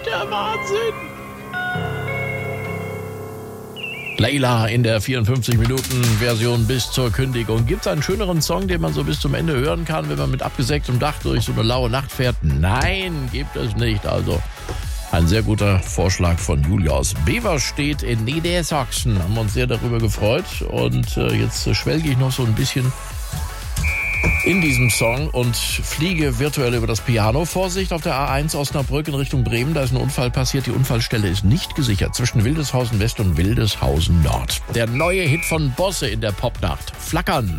nicht der Wahnsinn. Layla in der 54-Minuten-Version bis zur Kündigung. Gibt es einen schöneren Song, den man so bis zum Ende hören kann, wenn man mit abgesägtem Dach durch so eine laue Nacht fährt? Nein, gibt es nicht. Also ein sehr guter Vorschlag von Julia aus Beverstedt in Niedersachsen. Haben wir uns sehr darüber gefreut. Und jetzt schwelge ich noch so ein bisschen in diesem Song und fliege virtuell über das Piano. Vorsicht auf der A1 Osnabrück in Richtung Bremen. Da ist ein Unfall passiert. Die Unfallstelle ist nicht gesichert. Zwischen Wildeshausen West und Wildeshausen Nord. Der neue Hit von Bosse in der Popnacht. Flackern.